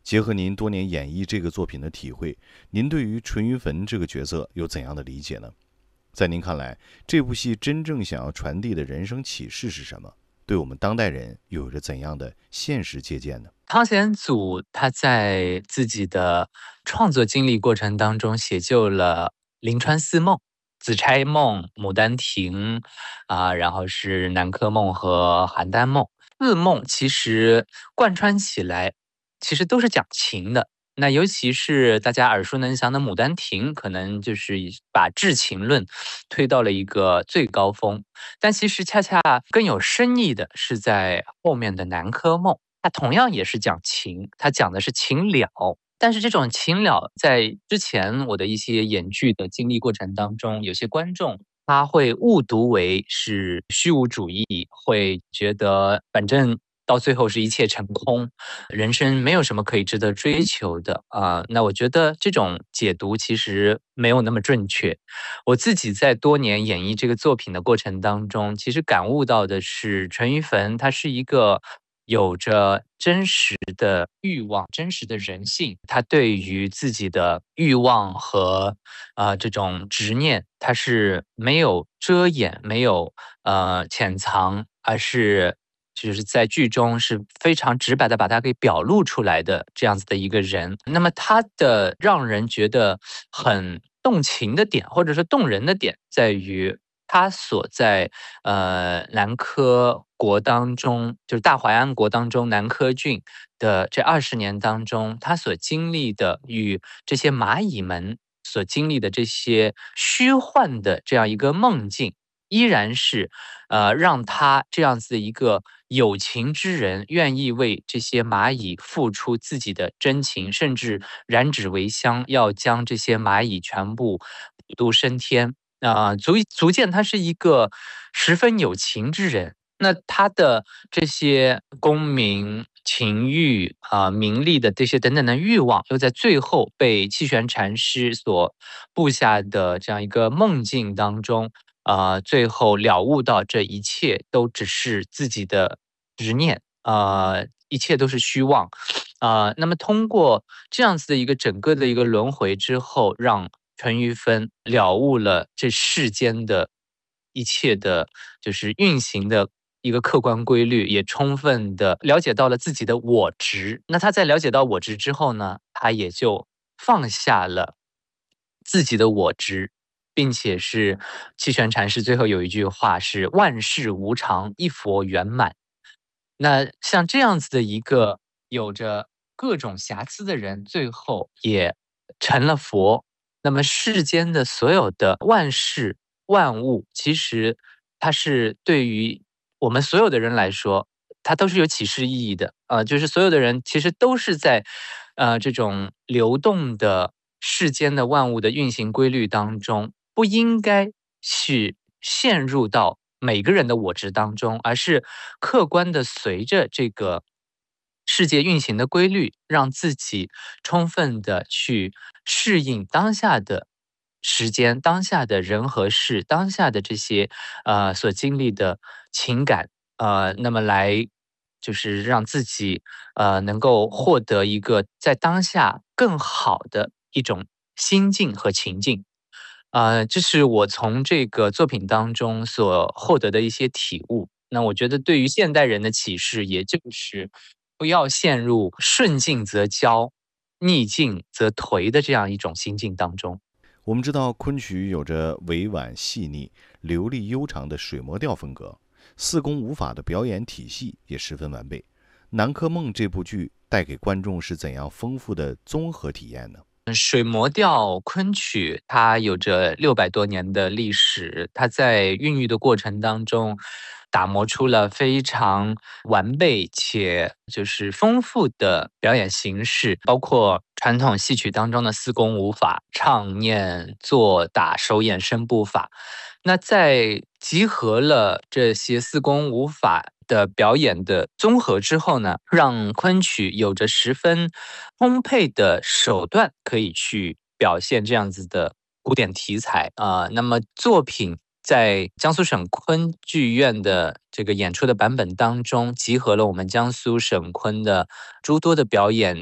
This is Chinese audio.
结合您多年演绎这个作品的体会，您对于淳于棼这个角色有怎样的理解呢？在您看来，这部戏真正想要传递的人生启示是什么？对我们当代人又有着怎样的现实借鉴呢？ 汤显祖他在自己的创作经历过程当中写就了临川四梦、紫钗梦、牡丹亭然后是南柯梦和邯郸梦。四梦其实贯穿起来，其实都是讲情的。那尤其是大家耳熟能详的《牡丹亭》，可能就是把至情论推到了一个最高峰。但其实恰恰更有深意的是在后面的《南柯梦》，它同样也是讲情，它讲的是情了。但是这种情了，在之前我的一些演剧的经历过程当中，有些观众他会误读为是虚无主义，会觉得反正到最后是一切成空，人生没有什么可以值得追求的那我觉得这种解读其实没有那么正确。我自己在多年演绎这个作品的过程当中，其实感悟到的是，淳于棼他是一个有着真实的欲望、真实的人性，他对于自己的欲望和这种执念，他是没有遮掩、没有潜藏，而是就是在剧中是非常直白的把它给表露出来的这样子的一个人。那么他的让人觉得很动情的点，或者说动人的点，在于他所在南柯国当中，就是大淮安国当中南柯郡的这20年当中，他所经历的与这些蚂蚁们所经历的这些虚幻的这样一个梦境，依然是让他这样子的一个有情之人，愿意为这些蚂蚁付出自己的真情，甚至燃纸为香，要将这些蚂蚁全部普度升天。足见他是一个十分有情之人。那他的这些功名、情欲名利的这些等等的欲望，又在最后被气玄禅师所布下的这样一个梦境当中，最后了悟到这一切都只是自己的执念，一切都是虚妄。那么通过这样子的一个整个的一个轮回之后，让淳于棼了悟了这世间的一切的，就是运行的一个客观规律，也充分的了解到了自己的我执。那他在了解到我执之后呢，他也就放下了自己的我执，并且是气玄禅师最后有一句话是"万事无常，一佛圆满"。那像这样子的一个有着各种瑕疵的人，最后也成了佛。那么世间的所有的万事万物，其实它是对于我们所有的人来说，它都是有启示意义的。就是所有的人其实都是在这种流动的世间的万物的运行规律当中，不应该去陷入到每个人的我执当中，而是客观的随着这个世界运行的规律，让自己充分的去适应当下的时间、当下的人和事、当下的这些所经历的情感，那么来就是让自己能够获得一个在当下更好的一种心境和情境。这是我从这个作品当中所获得的一些体悟。那我觉得对于现代人的启示，也就是不要陷入顺境则骄，逆境则颓的这样一种心境当中。 我们知道昆曲有着委婉细腻、流利悠长的水磨调风格，四功五法的表演体系也十分完备。《南柯梦》这部剧带给观众是怎样丰富的综合体验呢？ 水磨调昆曲它有着600多年的历史，它在孕育的过程当中，打磨出了非常完备且就是丰富的表演形式，包括传统戏曲当中的四功五法，唱念做打手眼身步法。那在集合了这些四功五法的表演的综合之后呢，让昆曲有着十分充沛的手段可以去表现这样子的古典题材那么作品在江苏省昆剧院的这个演出的版本当中，集合了我们江苏省昆的诸多的表演